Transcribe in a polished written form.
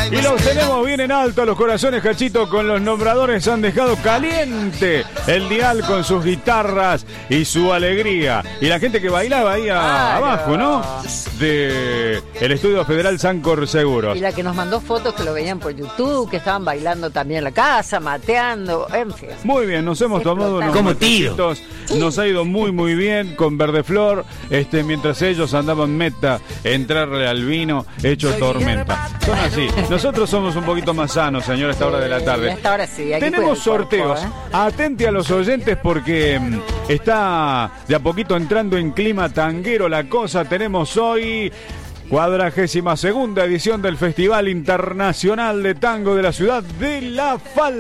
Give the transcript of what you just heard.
Y los tenemos bien en alto, los corazones, Cachito, con los nombradores han dejado caliente el dial con sus guitarras y su alegría. Y la gente que bailaba ahí abajo, ¿no? De el Estudio Federal Sancor Seguros. Y la que nos mandó fotos que lo veían por YouTube, que estaban bailando también en la casa, mateando, en fin. Muy bien, nos hemos tomado unos como tiro. Nos ha ido muy bien con Verdeflor, mientras ellos andaban meta, entrarle al vino hecho tormenta. Son así. Nosotros somos un poquito más sanos, señor, a esta hora de la tarde. A esta hora sí. Tenemos sorteos. Atente a los oyentes porque está de a poquito entrando en clima tanguero la cosa. Tenemos hoy 42ª edición del Festival Internacional de Tango de la ciudad de La Falda.